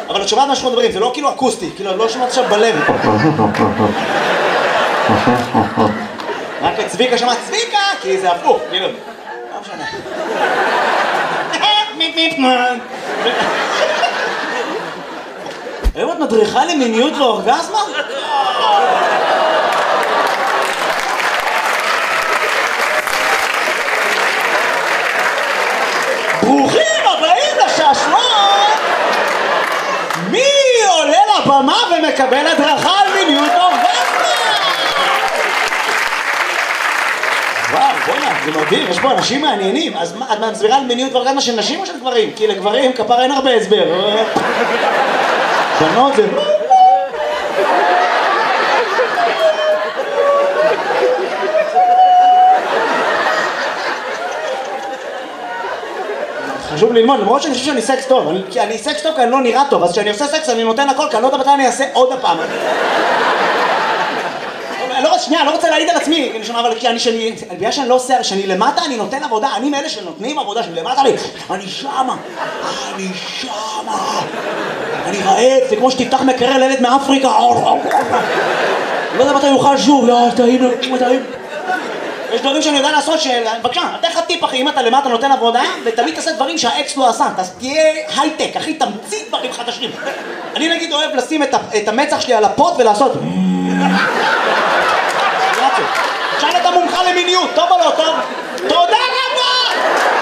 אבל את שומעת מה שאנחנו מדברים, זה לא כאילו אקוסטי, כאילו לא שומעת עכשיו בלב. רק את צביקה שמעת צביקה, כי זה הפוך, כאילו. לא משנה. היום את מדריכה למיניות ואורגזמה? ברוכים הבאים לשעשועון! מי עולה לבמה ומקבל הדרכה על מיניות ואורגזמה? וואו, בוא'נה, זה מדהים, יש פה אנשים מעניינים. אז את מסבירה על מיניות ואורגזמה של נשים או של גברים? כי לגברים כפר אין הרבה הסבר. בנות זה... חשוב ללמוד, למרות שאני חושב שאני סקס טוב. אני סקס טוב כי אני לא נראה טוב, אז כשאני עושה סקס אני נותן הכל, כי אני לא יודע מתי אני אעשה עוד הפעם. שנייה, אני לא רוצה להעיד על עצמי, אבל בגלל שאני לא עושה, שאני למטה, אני נותן עבודה, אני מאלה שנותנים עבודה, שאני למטה לי, אני שמה, אני רעב, זה כמו שתפתח מקרר לילד מאפריקה, לא יודע מתי יוכל שוב, טעים. יש דברים שאני יודע לעשות בבקשה, אתה לך טיפ אחי, אם אתה למטה נותן עבודה, ותמיד תעשה דברים שהאקס לא עשה, תהיה הייטק, אחי, תמציא דברים חדשים. אני נגיד אוהב לשים את המצח שלי על הפוט ולעשות עכשיו אתה מומחה למיניות, טוב או לא טוב? תודה רבה!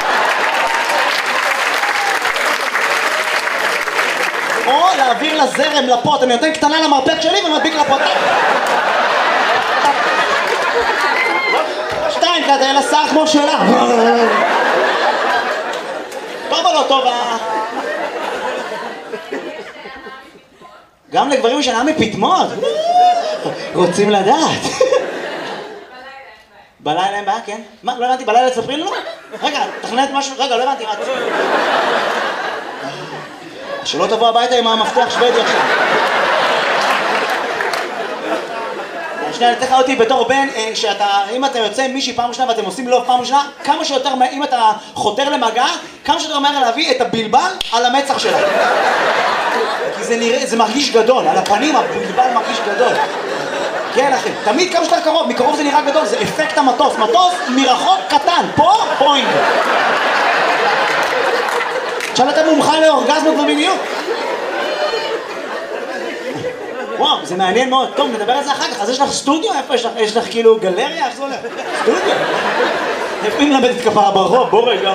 או להעביר לזרם לפוט, אני נותן קטנה למרפק שלי ומדביק לפוט. שתיים כזה, אלא שר כמו שלה. טוב או לא טוב? גם לגברים משנה מפתמות. רוצים לדעת. בלילה אין בעיה, כן? מה? לא הבנתי, בלילה תספרי לנו? רגע, תכננת משהו? רגע, לא הבנתי, מה? שלא תבוא הביתה עם המפתח שוודי עכשיו. שנייה, נתן לך אותי בתור בן, אם אתה יוצא עם מישהי פעם ראשונה ואתם עושים לוב פעם ראשונה, כמה שיותר, אם אתה חותר למגע, כמה שיותר מהר להביא את הבלבל על המצח שלה. כי זה מרגיש גדול, על הפנים הבלבל מרגיש גדול. כן אחי, תמיד כמה שיותר קרוב, מקרוב זה נראה גדול, זה אפקט המטוס, מטוס מרחוק קטן, פה פוינט. עכשיו אתה מומחה לאורגזמות ומיניות. וואו, זה מעניין מאוד. טוב, נדבר על זה אחר כך. אז יש לך סטודיו? איפה יש לך? יש לך כאילו גלריה? איך זה הולך? סטודיו? איפה אם למדת כפרה ברחוב? בוא רגע.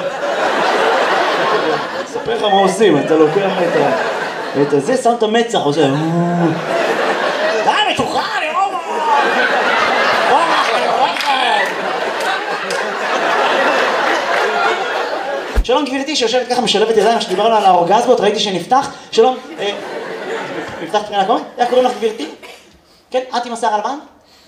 אספר לך מה עושים, אתה לוקח את הזה, שם את המצח, עושה... די, מתוכה, אני רואה! שלום גבירתי שיושבת ככה משלבת ידיים שדיברנו על האורגזמות, ראיתי שנפתח. שלום, נפתח תחילה קוראים? איך קוראים לך גבירתי? כן, את עם השיער הלבן?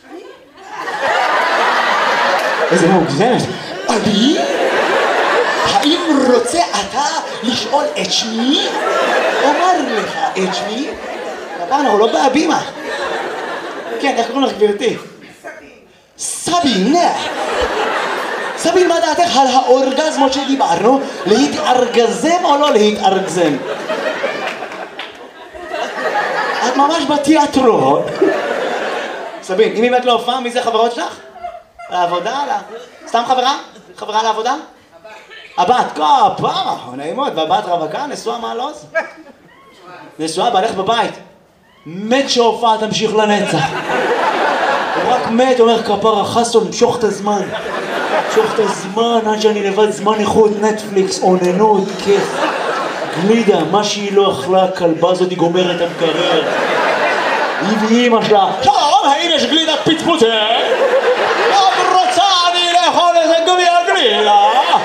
איזה מוגזמת. אני? האם רוצה אתה לשאול את שמי? אומר לך את שמי? הפעם אנחנו לא בהבימה. כן, איך קוראים לך גבירתי? סבין. סבין, מה דעתך על האורגזמות שדיברנו? להתארגזם או לא להתארגזם? את ממש בתיאטרון. סבין, אם באמת לא הופעה, מי זה חברות שלך? לעבודה? סתם חברה? חברה לעבודה? הבת, כפרה, נעימות, והבת רווקה, נשואה מעלוז? נשואה, בעלך בבית. מת שההופעה תמשיך לנצח. הוא רק מת, אומר כפרה, חסון, משוך את הזמן. משוך את הזמן, עד שאני לבד זמן איכות, נטפליקס, אוננות, כיף. גלידה, מה שהיא לא אכלה, הכלבה הזאת היא גומרת את המקרר. היא ואימא שלה, שלום, האם יש גלידת פטפוטה? לא רוצה אני לאכול איזה גלידה.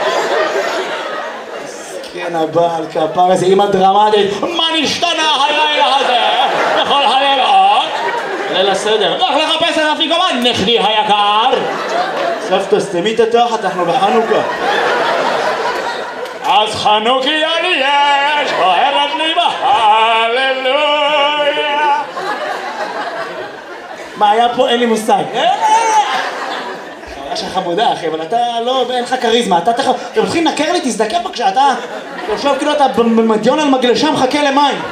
כן, הבעל כפר, איזה אימא דרמטית. מה נשתנה הלילה הזה? בכל הלילות? ליל הסדר. לך לחפש את אפיקומן, נכדי היקר. סבתא, סתמי את התחת, אנחנו בחנוכה. אז חנוכיה לי יש, אוהרת לי בהללויה. מה היה פה? אין לי מושג. היה שלך חמודה אחי, אבל אתה לא, אין לך קריזמה. אתה מתחיל לנקר לי, תזדקר בבקשה, אתה יושב כאילו אתה במדיון על מגלשה מחכה למים.